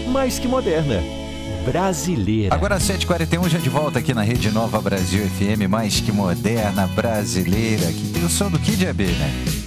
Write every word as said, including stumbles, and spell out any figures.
mais que moderna, brasileira. Agora sete e quarenta e um, já de volta aqui na Rede Nova Brasil F M, mais que moderna, brasileira, que tem o som do Kid A B, né?